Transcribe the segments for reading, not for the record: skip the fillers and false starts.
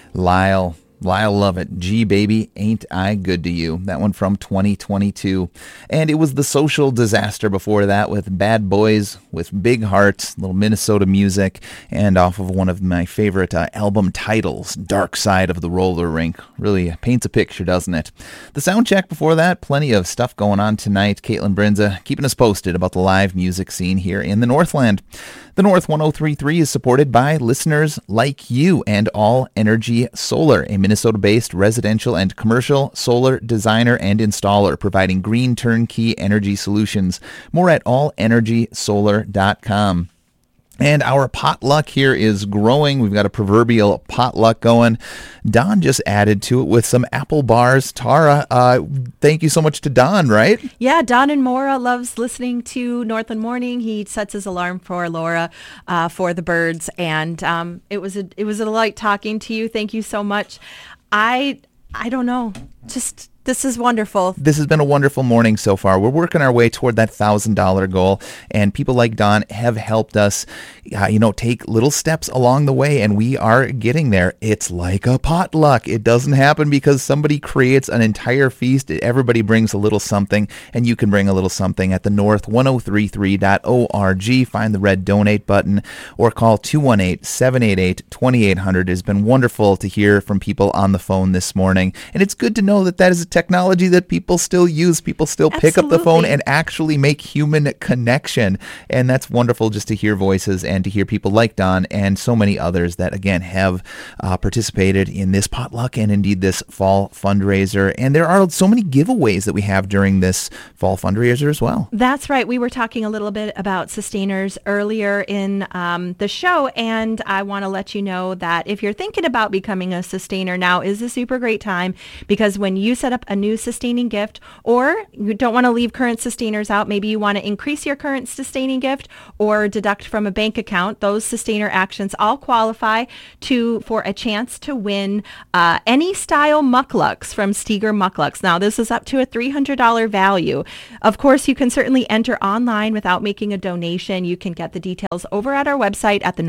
Lyle Lovett, Gee Baby, Ain't I Good to You? That one from 2022. And it was The Social Disaster before that with Bad Boys with Big Hearts, little Minnesota music, and off of one of my favorite album titles, Dark Side of the Roller Rink. Really paints a picture, doesn't it? The sound check before that, plenty of stuff going on tonight. Caitlin Brinza keeping us posted about the live music scene here in the Northland. The North 103.3 is supported by listeners like you and All Energy Solar, a Minnesota-based residential and commercial solar designer and installer, providing green turnkey energy solutions. More at allenergysolar.com. And our potluck here is growing. We've got a proverbial potluck going. Don just added to it with some apple bars. Tara, thank you so much to Don, right? Yeah, Don in Mora loves listening to Northland Morning. He sets his alarm for Laura for the birds. And it was a delight talking to you. Thank you so much. I don't know. Just... this is wonderful. This has been a wonderful morning so far. We're working our way toward that $1,000 goal, and people like Don have helped us, take little steps along the way, and we are getting there. It's like a potluck. It doesn't happen because somebody creates an entire feast. Everybody brings a little something, and you can bring a little something at the north1033.org. Find the red donate button or call 218-788-2800. It's been wonderful to hear from people on the phone this morning, and it's good to know that is a technology that people still use. People still pick up the phone and actually make human connection. And that's wonderful just to hear voices and to hear people like Don and so many others that, again, have participated in this potluck and indeed this fall fundraiser. And there are so many giveaways that we have during this fall fundraiser as well. That's right. We were talking a little bit about sustainers earlier in the show. And I want to let you know that if you're thinking about becoming a sustainer, now is a super great time, because when you set up a new sustaining gift, or you don't want to leave current sustainers out, maybe you want to increase your current sustaining gift or deduct from a bank account, those sustainer actions all qualify for a chance to win any style mucklucks from Steger Mucklucks. Now, this is up to a $300 value. Of course, you can certainly enter online without making a donation. You can get the details over at our website at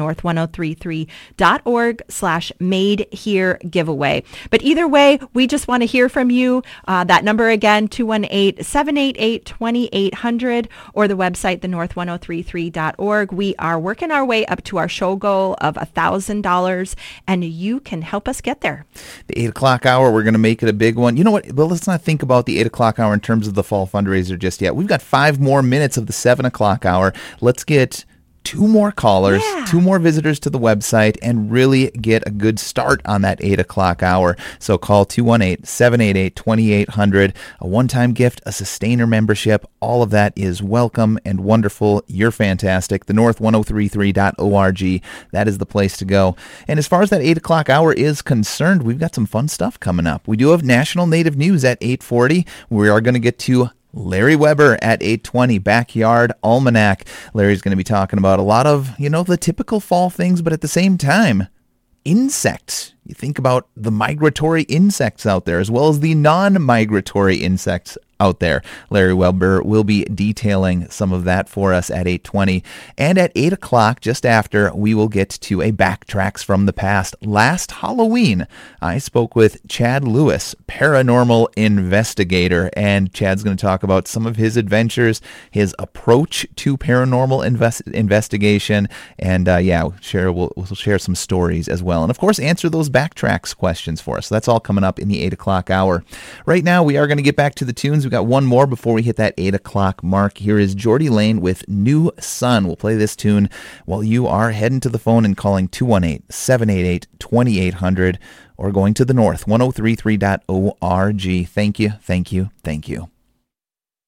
thenorth1033.org/made here giveaway. But either way, we just want to hear from you. That number again, 218-788-2800, or the website, thenorth1033.org. We are working our way up to our show goal of $1,000, and you can help us get there. The 8 o'clock hour, we're going to make it a big one. You know what? Well, let's not think about the 8 o'clock hour in terms of the fall fundraiser just yet. We've got 5 more minutes of the 7 o'clock hour. Let's get 2 more callers, 2 more visitors to the website, and really get a good start on that 8 o'clock hour. So call 218-788-2800, a one-time gift, a sustainer membership. All of that is welcome and wonderful. You're fantastic. The north1033.org. That is the place to go. And as far as that 8 o'clock hour is concerned, we've got some fun stuff coming up. We do have National Native News at 8:40. We are going to get to Larry Weber at 8:20, Backyard Almanac. Larry's going to be talking about a lot of, the typical fall things, but at the same time, insects. You think about the migratory insects out there as well as the non-migratory insects out there. Larry Weber will be detailing some of that for us at 8:20. And at 8 o'clock, just after, we will get to a Backtracks from the Past. Last Halloween, I spoke with Chad Lewis, paranormal investigator, and Chad's going to talk about some of his adventures, his approach to paranormal investigation, and we'll share some stories as well. And of course, answer those Backtracks questions for us. So that's all coming up in the 8 o'clock hour. Right now, we are going to get back to the tunes. We've got one more before we hit that 8 o'clock mark. Here is Geordie Lane with New Sun. We'll play this tune while you are heading to the phone and calling 218-788-2800 or going to the north1033.org. Thank you, thank you, thank you.